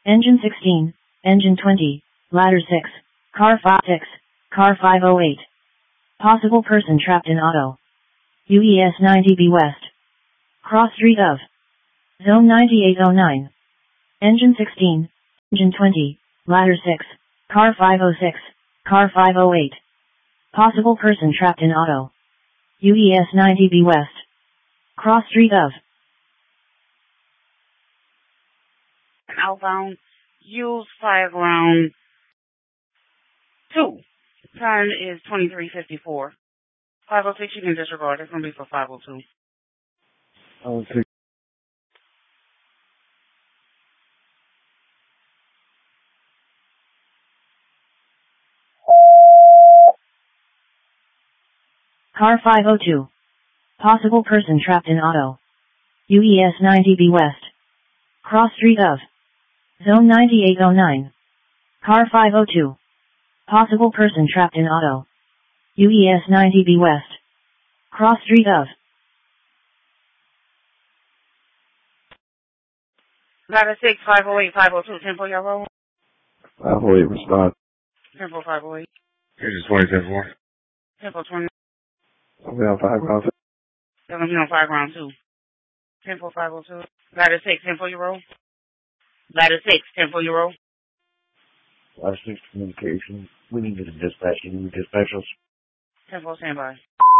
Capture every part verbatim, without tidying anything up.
Engine sixteen, Engine twenty, Ladder six, Car five six, Car five oh eight. Possible person trapped in auto. U E S ninety B West. Cross street of. Zone ninety-eight oh nine. Engine sixteen, Engine twenty, Ladder six, Car five oh six, Car five oh eight. Possible person trapped in auto. U E S ninety B West. Cross street of. Outbound, use five round two. Time is twenty-three fifty-four. five oh six, you can disregard. It's going to be for five oh two. Oh, six. Car five oh two. Possible person trapped in auto. U E S ninety B West. Cross street of. Zone ninety-eight oh nine. Car five oh two. Possible person trapped in auto. U E S ninety B West. Cross street of. Ladder six, five oh eight, five oh two, Temple Yellow. five oh eight, respond. Temple five oh eight. Here's twenty ten four. Temple twenty. I'll be on five round. They're going to be on five round two. Temple five oh two. Ladder six, Temple Euro. Ladder six, Temple Euro. Ladder six communication. We need to dispatch. You need dispatchers. Temple standby.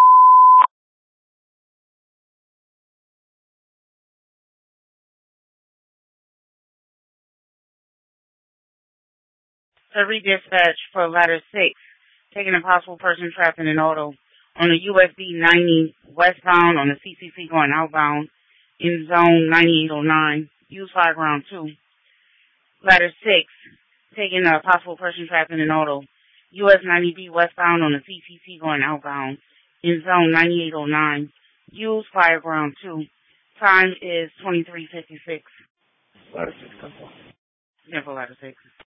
To redispatch for Ladder six, taking a possible person trapped in an auto on the U S B ninety westbound on the C C C going outbound in zone ninety-eight oh nine. Use five round two. Ladder six, taking a possible person trapped in an auto U S ninety B westbound on the C C C going outbound in zone ninety-eight oh nine. Use five round two. Time is twenty-three fifty-six. Ladder six, Temple. Temple Ladder six.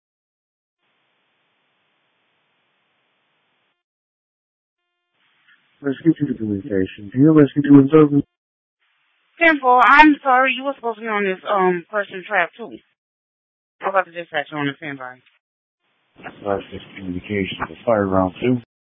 Rescue two to communication. Do you have rescue two in service? Temple, I'm sorry, you were supposed to be on this um person trap too. How about the dispatcher on the standby? Ladder six communication. Fire round two.